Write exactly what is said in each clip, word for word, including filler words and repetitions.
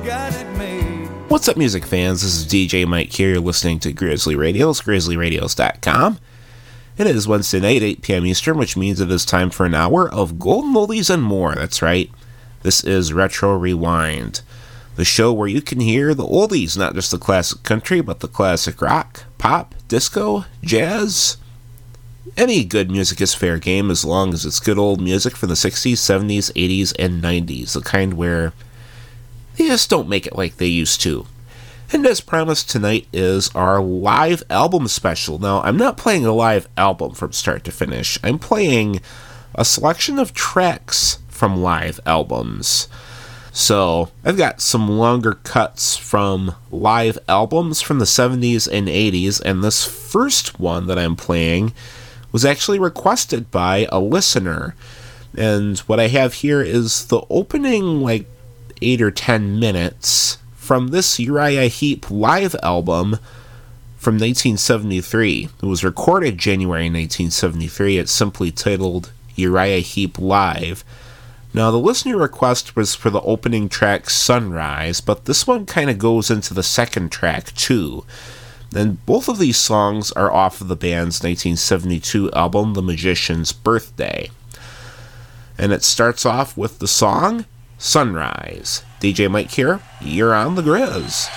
got it made. What's up, music fans? This is D J Mike here. You're listening to Grizzly Radios, grizzly radios dot com. It is Wednesday night, eight p.m. Eastern, which means it is time for an hour of golden oldies and more. That's right. This is Retro Rewind, the show where you can hear the oldies, not just the classic country, but the classic rock, pop, disco, jazz. Any good music is fair game as long as it's good old music from the sixties, seventies, eighties, and nineties, the kind where they just don't make it like they used to. And as promised, tonight is our live album special. Now, I'm not playing a live album from start to finish. I'm playing a selection of tracks from live albums. So, I've got some longer cuts from live albums from the seventies and eighties, and this first one that I'm playing was actually requested by a listener. And what I have here is the opening, like, eight or ten minutes from this Uriah Heep live album from nineteen seventy-three. It was recorded January nineteen seventy-three. It's simply titled Uriah Heep Live. Now, the listener request was for the opening track Sunrise, but this one kind of goes into the second track too. And both of these songs are off of the band's nineteen seventy-two album, The Magician's Birthday. And it starts off with the song Sunrise. D J Mike here, you're on the Grizz.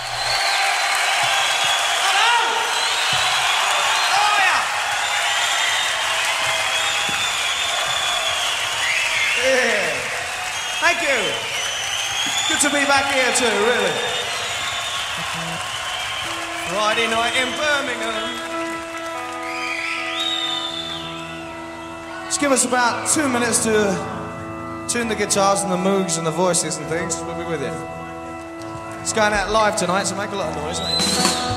Yeah. Thank you. Good to be back here too, really. Friday night in Birmingham. Just give us about two minutes to tune the guitars and the moogs and the voices and things. We'll be with you. It's going out live tonight, so make a lot of noise, mate.